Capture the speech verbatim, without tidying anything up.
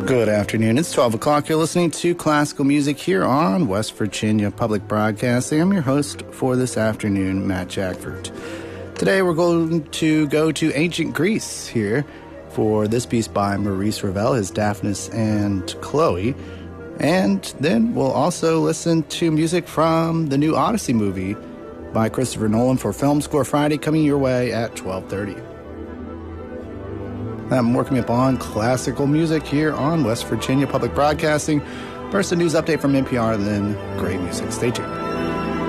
Good afternoon. It's twelve o'clock. You're listening to classical music here on West Virginia Public Broadcasting. I'm your host for this afternoon, Matt Jackford. Today we're going to go to ancient Greece here for this piece by Maurice Ravel, his Daphnis and Chloe. And then we'll also listen to music from the new Odyssey movie by Christopher Nolan for Film Score Friday, coming your way at twelve thirty. I'm working up on classical music here on West Virginia Public Broadcasting. First, a news update from N P R, then great music. Stay tuned.